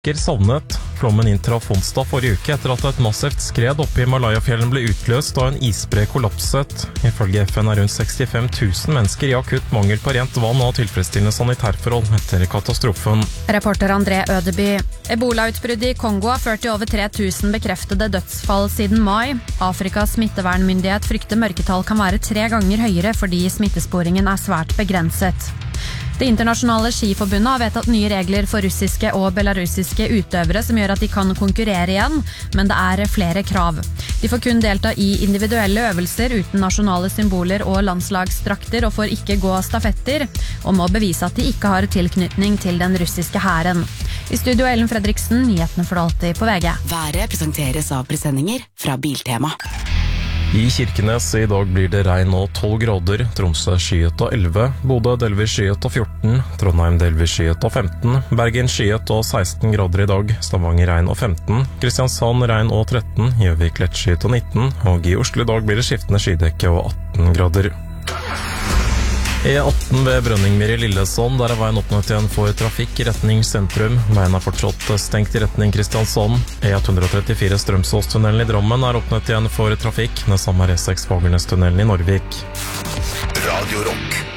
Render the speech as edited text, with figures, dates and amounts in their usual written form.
Savnet. Flommen inntraff onsdag forrige uke etter at et massivt skred oppe i Himalaya-fjellene ble utløst da en isbre kollapset. Ifølge FN er rundt 65 000 mennesker i akutt mangel på rent vann og tilfredsstillende sanitærforhold etter katastrofen. Reporter André Ødeby. Ebola-utbruddet i Kongo har ført til over 3000 bekreftede dødsfall siden mai. Afrikas smittevernmyndighet frykter mørketall kan være 3 ganger høyere fordi smittesporingen er svært begrenset. Det internasjonale skiforbundet har vedtatt nye regler for russiske og belarusiske utøvere som gjør at de kan konkurrere igjen, men det er flere krav. De får kun delta i individuelle øvelser uten nasjonale symboler og landslagsdrakter og får ikke gå stafetter, og må bevise at de ikke har tilknytning til den russiske hæren. I studio Ellen Fredriksen, nyhetene for alltid på VG. Været presenteres av presendinger fra Biltema. I Kirkenes i dag blir det regn og 12 grader, Tromsø skyet og 11, Bodø delvis skyet og 14, Trondheim delvis skyet og 15, Bergen skyet og 16 grader i dag, Stavanger regn og 15, Kristiansand regn og 13, Gjøvik lett skyet og 19, og i Oslo i dag blir det skiftende skydekke og 18 grader. E18 ved Brønningmyr i Lillesand, der er veien åpnet igjen for trafikk i retning sentrum. Veien er fortsatt stengt i retning Kristiansand. E134 Strømsåstunnelen i Drammen er åpnet igjen for trafikk. Det samme er E6 Fagernestunnelen i Norvik. Radio Rock.